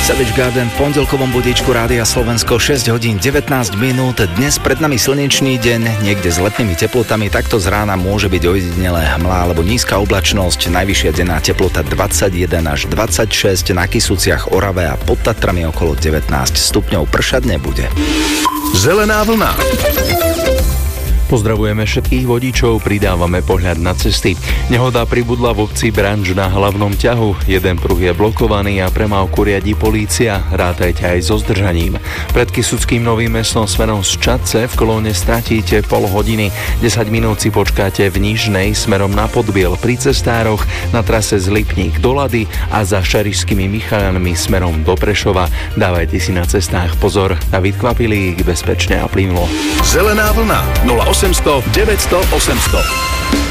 Savage Garden v pondelkovom budíčku Rádia Slovensko 6 hodín 19 minút. Dnes pred nami slnečný deň, niekde s letnými teplotami. Takto z rána môže byť ojedinelé hmla alebo nízka oblačnosť. Najvyššia denná teplota 21 až 26, na Kysuciach, Orave a pod Tatrami okolo 19 stupňov. Pršať nebude. Zelená vlna. Pozdravujeme všetkých vodičov, pridávame pohľad na cesty. Nehoda pribudla v obci Branč na hlavnom ťahu. Jeden pruh je blokovaný a premávku riadi polícia. Rátajte aj so zdržaním. Pred Kysuckým Novým Mestom smerom z Čadce v kolóne stratíte pol hodiny. 10 minút si počkáte v Nižnej smerom na Podbiel pri cestároch, na trase z Lipník do Lady a za Šarišskými Michaľanmi smerom do Prešova. Dávajte si na cestách pozor. David Kvapilík, bezpečne a plynulo. Zelená vlna 0800 900 800.